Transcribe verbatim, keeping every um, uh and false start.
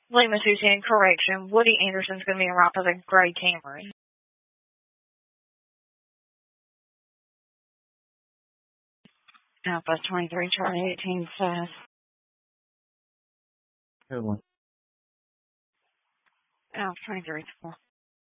Lima two ten, correction. Woody Anderson's going to be in right for the gray Camry. Alpha twenty-three, Charlie eighteen, five. Good one. Alpha twenty-three, four.